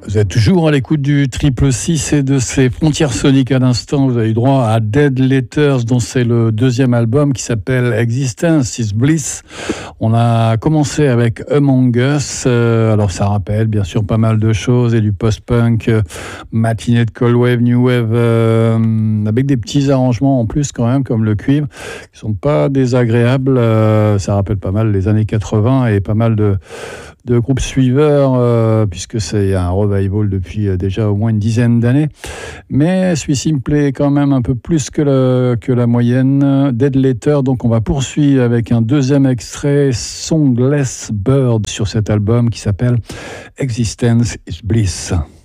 Vous êtes toujours à l'écoute du Triple 6 et de ses frontières soniques à l'instant. Vous avez eu droit à Dead Letters, dont c'est le deuxième album qui s'appelle Existence is Bliss. On a commencé avec Among Us. Alors ça rappelle bien sûr pas mal de choses et du post-punk, matinée de cold wave, new wave, avec des petits arrangements en plus quand même, comme le cuivre, qui sont pas désagréables. Ça rappelle pas mal les années 80 et pas mal de groupes suiveurs, puisque c'est un revival depuis déjà au moins une dizaine d'années. Mais celui-ci me plaît quand même un peu plus que la moyenne. Dead Letter, donc on va poursuivre avec un deuxième extrait, Songless Bird, sur cet album qui s'appelle Existence is Bliss.